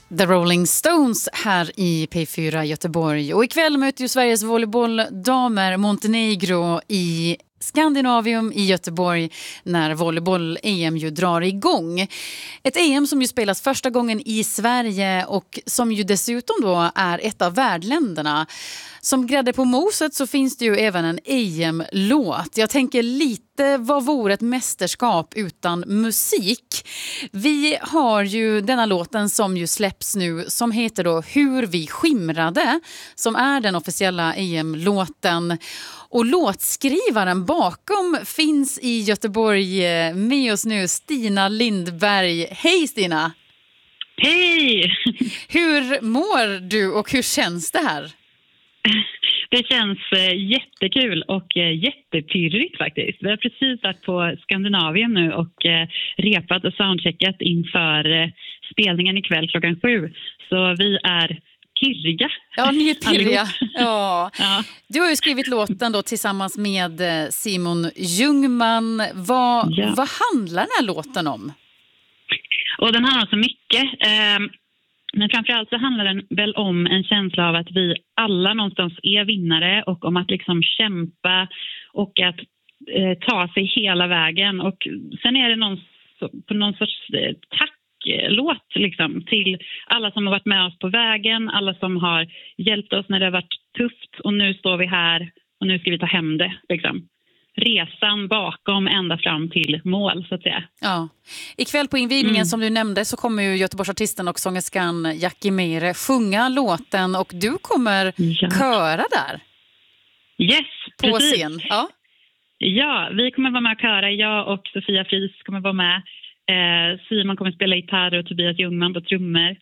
The Rolling Stones här i P4 Göteborg. Och ikväll möter ju Sveriges volleybolldamer Montenegro i Skandinavium i Göteborg när volleyboll-EM ju drar igång. Ett EM som ju spelas första gången i Sverige och som ju dessutom då är ett av värdländerna. Som grädde på moset så finns det ju även en EM-låt. Jag tänker lite, vad vore ett mästerskap utan musik? Vi har ju denna låten som ju släpps nu som heter då Hur vi skimrade, som är den officiella EM-låten. Och låtskrivaren bakom finns i Göteborg med oss nu, Stina Lindberg. Hej Stina! Hej! Hur mår du och hur känns det här? Det känns jättekul och jättepyrrigt faktiskt. Vi har precis varit på Skandinavien nu och repat och soundcheckat inför spelningen ikväll 7:00. Så vi är pirriga. Ja, ni är pirriga. Ja. Ja. Du har ju skrivit låten då tillsammans med Simon Ljungman. Vad handlar den här låten om? Och den handlar om så mycket. Men framförallt så handlar den väl om en känsla av att vi alla någonstans är vinnare och om att liksom kämpa och att ta sig hela vägen. Och sen är det någon sorts tacklåt liksom, till alla som har varit med oss på vägen, alla som har hjälpt oss när det har varit tufft och nu står vi här och nu ska vi ta hem det liksom. Resan bakom ända fram till mål så att säga. Ja. Ikväll på invigningen som du nämnde så kommer ju Göteborgsartisten och sångerskan Jackie Meire sjunga låten och du kommer köra där. Yes, på precis. Scen. Ja, vi kommer vara med och köra. Jag och Sofia Fries kommer vara med. Simon kommer spela gitarr och Tobias Ljungman på trummor.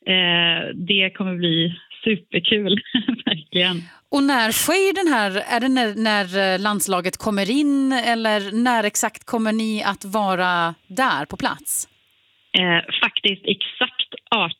Det kommer bli superkul, verkligen. Och när sker den här, är det när landslaget kommer in eller när exakt kommer ni att vara där på plats? Faktiskt exakt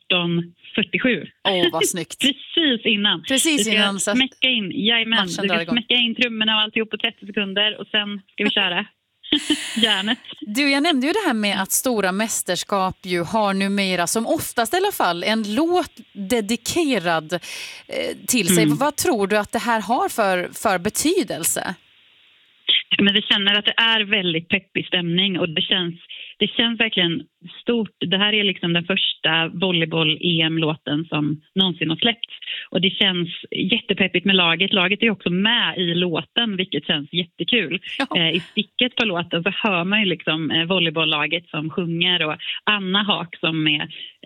18:47. Vad snyggt. Precis innan. Precis innan. Så smäcka in, du ska smäcka in trummorna och alltihop på 30 sekunder och sen ska vi köra. Järnet. Du, jag nämnde ju det här med att stora mästerskap ju har numera, som oftast i alla fall, en låt dedikerad till sig. Vad tror du att det här har för betydelse? Men vi känner att det är väldigt peppig stämning och det känns verkligen stort. Det här är liksom den första volleyboll-EM-låten som någonsin har släppts. Och det känns jättepeppigt med laget. Laget är också med i låten, vilket känns jättekul. Ja. I sticket på låten så hör man ju liksom volleyboll-laget som sjunger och Anna Haak som är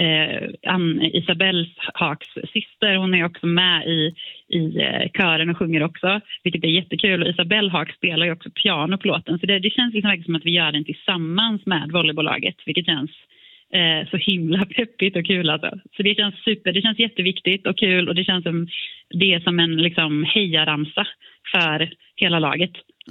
Isabelle Haaks syster. Hon är också med i kören och sjunger också, vilket är jättekul. Och Isabelle Haak spelar ju också piano på låten. Så det känns liksom som att vi gör den tillsammans med volleybollaget, vilket känns så himla peppigt och kul alltså. Så det känns det känns jätteviktigt och kul och det känns som det är som en liksom hejaramsa för hela laget.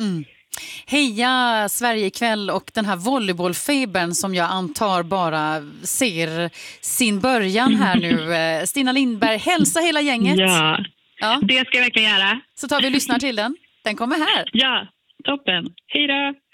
Heja Sverige ikväll och den här volleybollfebern som jag antar bara ser sin början här nu. Stina Lindberg, hälsa hela gänget. Ja, det ska jag verkligen göra. Så tar vi och lyssnar till den. Den kommer här. Ja, toppen. Hej då!